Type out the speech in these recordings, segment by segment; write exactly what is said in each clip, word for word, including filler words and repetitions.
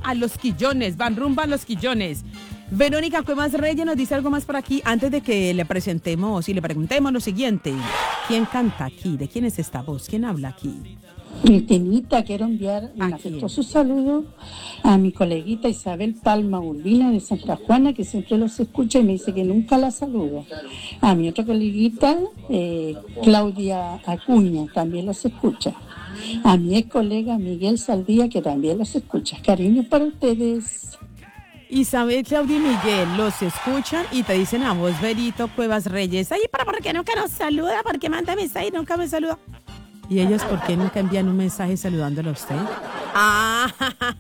a Los Quillones, van rumbo a Los Quillones. Verónica Cuevas Reyes nos dice algo más por aquí antes de que le presentemos y le preguntemos lo siguiente. ¿Quién canta aquí? ¿De quién es esta voz? ¿Quién habla aquí? Cristinita, quiero enviar un afectuoso saludo a mi coleguita Isabel Palma Urbina de Santa Juana, que siempre los escucha y me dice que nunca la saludo. A mi otra coleguita, eh, Claudia Acuña, también los escucha. A mi ex colega Miguel Saldía, que también los escucha. Cariño para ustedes. Isabel, Claudia y Miguel los escuchan y te dicen a vos, Verito Cuevas Reyes, ay, ¿para por qué nunca nos saluda? ¿Por qué manda mensaje y nunca me saluda? ¿Y ellos por qué nunca envían un mensaje saludándolo a usted? Ah,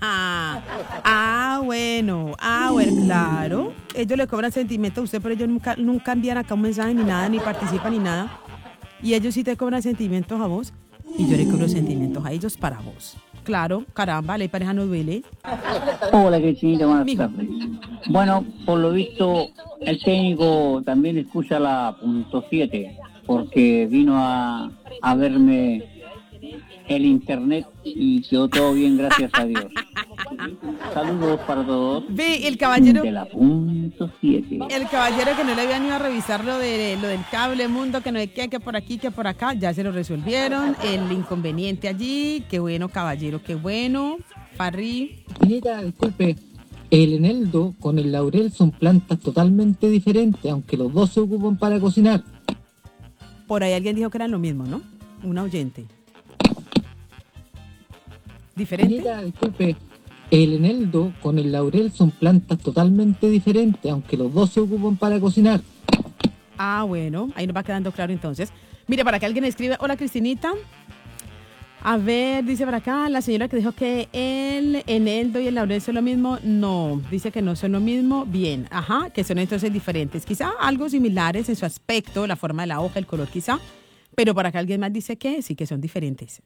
ah, bueno, ah, bueno, claro. Ellos le cobran sentimiento a usted, pero ellos nunca, nunca envían acá un mensaje ni nada, ni participan ni nada. Y ellos sí te cobran sentimientos a vos y yo le cobro sentimientos a ellos para vos. Claro, caramba, la pareja no duele. Hola, Cristinita, buenas tardes. Bueno, por lo visto, el técnico también escucha la punto siete, porque vino a, a verme el internet y quedó todo bien, gracias a Dios. Saludos para todos. Ve, el caballero de la punto siete. El caballero que no le habían ido a revisar lo, de, lo del cable mundo, que no hay que, que por aquí, que por acá, ya se lo resolvieron. El inconveniente allí, qué bueno, caballero, qué bueno. Farri. Mira, disculpe, el eneldo con el laurel son plantas totalmente diferentes, aunque los dos se ocupan para cocinar. Por ahí alguien dijo que eran lo mismo, ¿no? Un oyente. ¿Diferente? Mira, disculpe, el eneldo con el laurel son plantas totalmente diferentes, aunque los dos se ocupan para cocinar. Ah, bueno, ahí nos va quedando claro entonces. Mire, para que alguien escribe, hola Cristinita. A ver, dice por acá, la señora que dijo que el eneldo y el laurel son lo mismo. No, dice que no son lo mismo. Bien, ajá, que son entonces diferentes. Quizá algo similares en su aspecto, la forma de la hoja, el color quizá. Pero para que alguien más dice que sí, que son diferentes.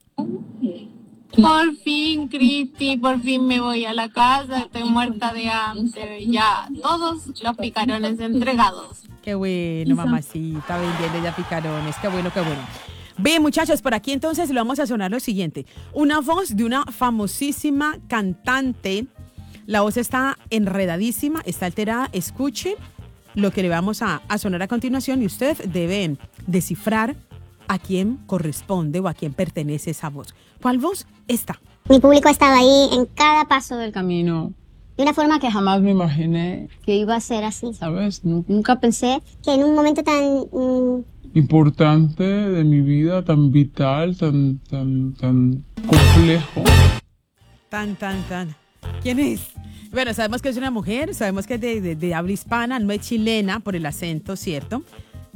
Por fin, Cristi, por fin me voy a la casa, estoy muerta de hambre, ya, todos los picarones entregados. Qué bueno, mamacita, vendiendo ya picarones, qué bueno, qué bueno. Bien, muchachos, por aquí entonces le vamos a sonar lo siguiente. Una voz de una famosísima cantante, la voz está enredadísima, está alterada, escuche lo que le vamos a, a sonar a continuación y usted debe descifrar a quién corresponde o a quién pertenece esa voz. ¿Cuál voz? Esta. Mi público estaba ahí en cada paso del camino. De una forma que jamás me imaginé Que iba a ser así. ¿Sabes? No- Nunca pensé que en un momento tan mm, importante de mi vida, tan vital, tan, tan, tan complejo. Tan, tan, tan. ¿Quién es? Bueno, sabemos que es una mujer, sabemos que es de, de, de habla hispana, no es chilena por el acento, ¿cierto?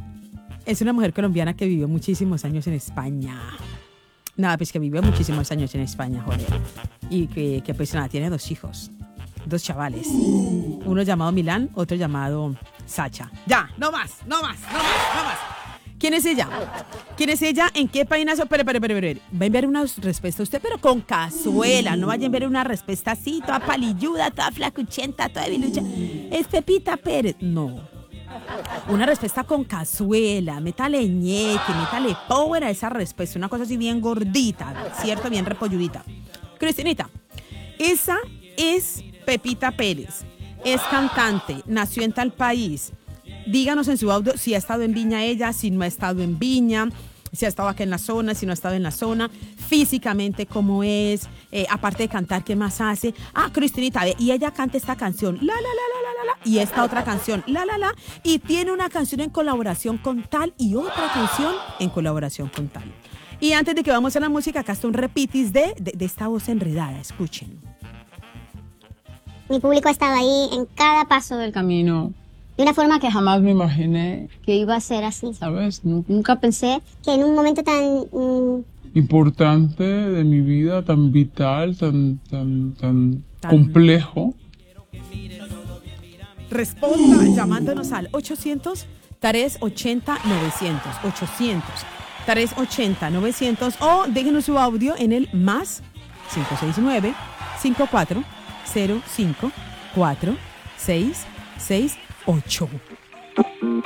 Es una mujer colombiana que vivió muchísimos años en España. Nada, pues que vivió muchísimos años en España, joder. Y que, que pues nada, tiene dos hijos, dos chavales. Uno llamado Milán, otro llamado Sacha. Ya, no más, no más, no más, no más. ¿Quién es ella? ¿Quién es ella? ¿En qué página? Espera, espera, espera, espera. Va a enviar una respuesta a usted, pero con cazuela. No vaya a enviar una respuesta así, toda palilluda, toda flacuchenta, toda bilucha. Es Pepita Pérez. No. Una respuesta con cazuela. Métale ñeque, métale power a esa respuesta. Una cosa así bien gordita, ¿cierto? Bien repolludita. Cristinita, esa es Pepita Pérez. Es cantante, nació en tal país. Díganos en su audio si ha estado en Viña ella, si no ha estado en Viña, si ha estado acá en la zona, si no ha estado en la zona, físicamente cómo es, eh, aparte de cantar, ¿qué más hace? Ah, Cristinita, ve, y ella canta esta canción, la, la, la, la, la, la, la, y esta otra canción, la, la, la, y tiene una canción en colaboración con tal y otra canción en colaboración con tal. Y antes de que vamos a la música, acá está un repitis de, de, de esta voz enredada, escuchen. mi público estaba ahí en cada paso del camino. camino De una forma que jamás me imaginé, que iba a ser así. ¿sabes? No- Nunca pensé que en un momento tan mm, Importante de mi vida, tan vital, tan, tan, tan Tan- complejo. Responda llamándonos al ochocientos, tres ochenta, novecientos. ochocientos, tres ochenta, novecientos o déjenos su audio en el más cinco seis nueve, cinco cuatro cero cinco, cuatro seis seis ocho.